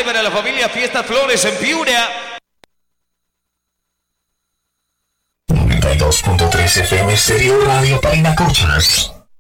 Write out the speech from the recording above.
sale para la familia Fiestas Flores en Piura. 92.3 FM Stereo Radio Painacochas.